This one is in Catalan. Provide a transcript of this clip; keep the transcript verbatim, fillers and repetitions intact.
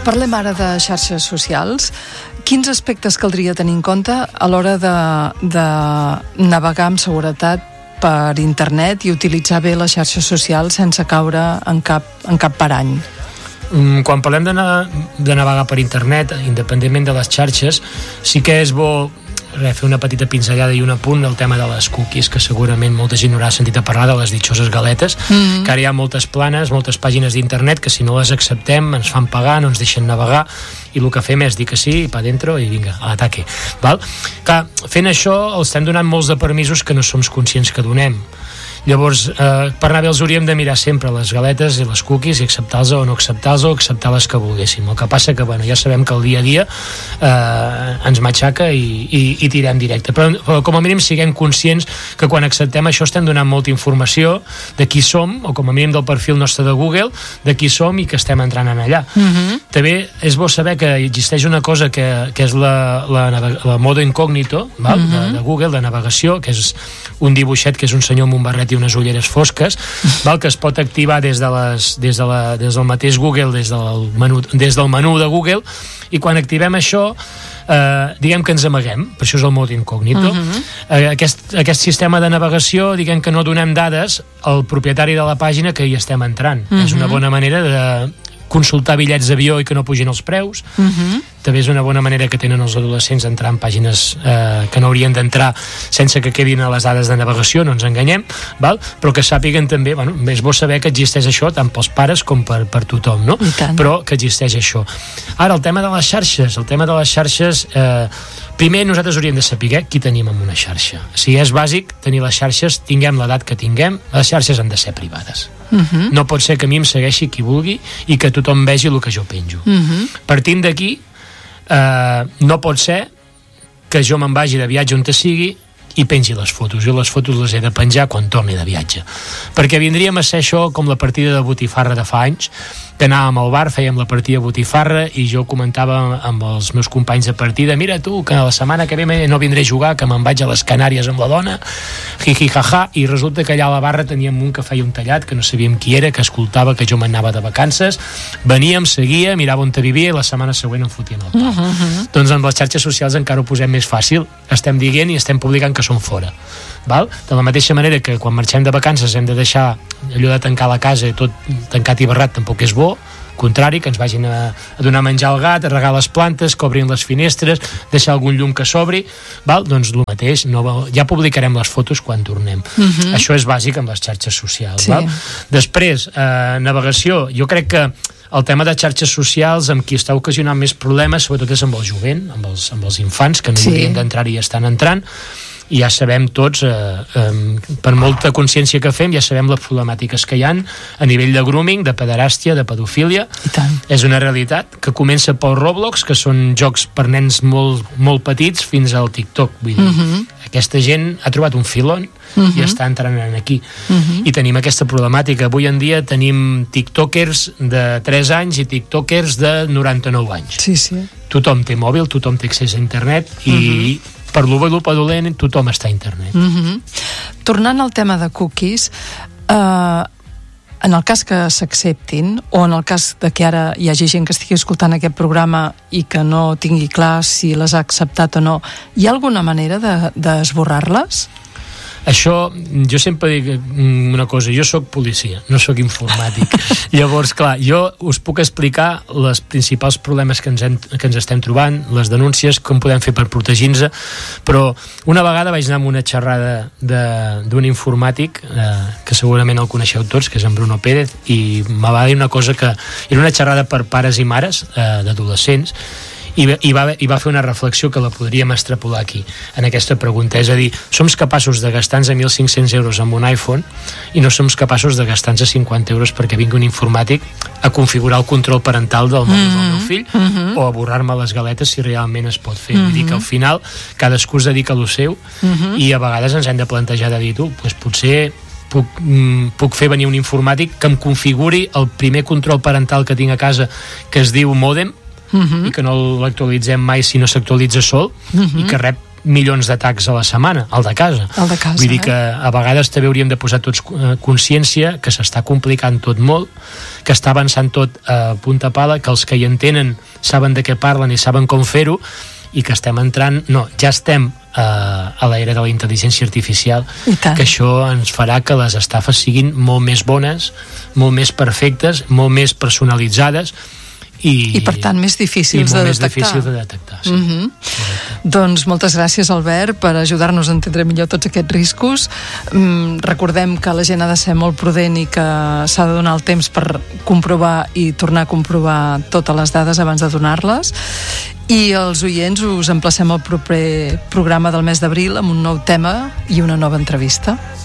Parlem ara de xarxes socials. Quins aspectes caldria tenir en compte a l'hora de, de navegar amb seguretat per internet i utilitzar bé les xarxes socials sense caure en cap, en cap parany? Quan parlem de, na- de navegar per internet, independentment de les xarxes, sí que és bo res, fer una petita pinzellada i un apunt del tema de les cookies, que segurament molta gent haurà sentit a parlar de les ditxoses galetes, mm-hmm. que ara hi ha moltes planes, moltes pàgines d'internet que si no les acceptem ens fan pagar, no ens deixen navegar, i el que fem és dir que sí, i pa dentro, i vinga, a l'ataque. Val? Clar, fent això els estem donant molts de permisos que no som conscients que donem. Llavors, eh, per anar bé els hauríem de mirar sempre les galetes i les cookies i acceptar-les o no acceptar-les o acceptar les que volguéssim. El que passa que, bueno, ja sabem que el dia a dia eh, ens matxaca i, i, i tirem directe. Però, però com a mínim siguem conscients que quan acceptem això estem donant molta informació de qui som, o com a mínim del perfil nostre de Google, de qui som i que estem entrant en allà. Mm-hmm. També és bo saber que existeix una cosa que, que és la, la, la modo incògnito, val? Mm-hmm. de, de Google, de navegació, que és un dibuixet que és un senyor amb un barret i unes ulleres fosques, val, que es pot activar des, de les, des, de la, des del mateix Google, des del, menú, des del menú de Google, i quan activem això eh, diguem que ens amaguem, per això és el mode incògnito. Uh-huh. eh, aquest, aquest sistema de navegació, diguem que no donem dades al propietari de la pàgina que hi estem entrant. Uh-huh. És una bona manera de consultar bitllets d'avió i que no pugin els preus. Uh-huh. També és una bona manera que tenen els adolescents d'entrar en pàgines eh, que no haurien d'entrar sense que quedin a les dades de navegació, no ens enganyem, val? Però que sàpiguen també, bueno, és bo saber que existeix això tant pels pares com per, per tothom, no? Però que existeix això. Ara, el tema de les xarxes, el tema de les xarxes, eh, primer nosaltres hauríem de saber qui tenim en una xarxa. Si és bàsic tenir les xarxes, tinguem l'edat que tinguem, les xarxes han de ser privades. Uh-huh. No pot ser que a mi em segueixi qui vulgui i que tothom vegi el que jo penjo. Uh-huh. Partint d'aquí, eh, no pot ser que jo me'n vagi de viatge on te sigui i pengi les fotos. Jo les fotos les he de penjar quan torni de viatge. Perquè vindríem a ser això com la partida de botifarra de fa anys, que anàvem al bar, fèiem la partida de botifarra i jo comentava amb els meus companys de partida, mira tu, que la setmana que ve no vindré a jugar, que me'n vaig a les Canàries amb la dona, jiji jaja, i resulta que allà a la barra teníem un que feia un tallat, que no sabíem qui era, que escoltava que jo m'anava de vacances, veníem, seguia, mirava on te vivia i la setmana següent em fotien el pal. Uh-huh. Doncs amb les xarxes socials encara ho posem més fàcil, estem dient i estem publicant que són fora. Val? De la mateixa manera que quan marxem de vacances hem de deixar allò de tancar la casa tot tancat i barrat tampoc és bo, contrari, que ens vagin a, a donar menjar al gat, a regar les plantes, que obrin les finestres, deixar algun llum que s'obri, val? Doncs el mateix, no, ja publicarem les fotos quan tornem. Uh-huh. Això és bàsic amb les xarxes socials. Sí. Val? Després, eh, navegació, jo crec que el tema de xarxes socials amb qui està ocasionant més problemes sobretot és amb el jovent, amb els, amb els infants que no sí. haurien d'entrar i estan entrant, i ja sabem tots, eh, eh, per molta consciència que fem, ja sabem les problemàtiques que hi ha a nivell de grooming, de pederàstia, de pedofília. És una realitat que comença pel Roblox, que són jocs per nens molt, molt petits, fins al TikTok. Vull dir, uh-huh. aquesta gent ha trobat un filon uh-huh. i està entrant aquí. Uh-huh. I tenim aquesta problemàtica. Avui en dia tenim tiktokers de tres anys i tiktokers de noranta-nou anys. Sí, sí. Tothom té mòbil, tothom té accés a internet i uh-huh. per lo bo i lo dolent tothom està a internet. Uh-huh. Tornant al tema de cookies, eh, en el cas que s'acceptin o en el cas de que ara hi hagi gent que estigui escoltant aquest programa i que no tingui clar si les ha acceptat o no, hi ha alguna manera de, d'esborrar-les? Això, jo sempre dic una cosa, jo sóc policia, no sóc informàtic. Llavors, clar, jo us puc explicar els principals problemes que ens, hem, que ens estem trobant, les denúncies, com podem fer per protegir-nos, però una vegada vaig anar a una xerrada de, d'un informàtic, eh, que segurament el coneixeu tots, que és en Bruno Pérez, i me va dir una cosa que era una xerrada per pares i mares eh, d'adolescents, I, i, va, i va fer una reflexió que la podríem extrapolar aquí, en aquesta pregunta, és a dir, som capaços de gastar-nos mil cinc-cents euros amb un iPhone i no som capaços de gastar-nos cinquanta euros perquè vingui un informàtic a configurar el control parental del mòbil mm-hmm. del meu fill mm-hmm. o a borrar-me les galetes si realment es pot fer. Mm-hmm. Vull dir que al final cadascú es dedica a lo seu mm-hmm. i a vegades ens hem de plantejar de dir, tu, doncs potser Puc, mm, puc fer venir un informàtic que em configuri el primer control parental que tinc a casa, que es diu mòdem, Uh-huh. i que no l'actualitzem mai si no s'actualitza sol, uh-huh. i que rep milions d'atacs a la setmana, el de casa. El de casa, Vull dir eh? que a vegades també hauríem de posar tots consciència que s'està complicant tot molt, que està avançant tot a punta pala, que els que hi entenen saben de què parlen i saben com fer-ho, i que estem entrant, no, ja estem eh, a l'era de la intel·ligència artificial, que això ens farà que les estafes siguin molt més bones, molt més perfectes, molt més personalitzades, i, I per tant més difícils de més detectar. difícil de detectar, sí. Mm-hmm. Doncs moltes gràcies, Albert, per ajudar-nos a entendre millor tots aquests riscos. Mm, recordem que la gent ha de ser molt prudent i que s'ha de donar el temps per comprovar i tornar a comprovar totes les dades abans de donar-les. I els oients us emplacem al proper programa del mes d'abril amb un nou tema i una nova entrevista.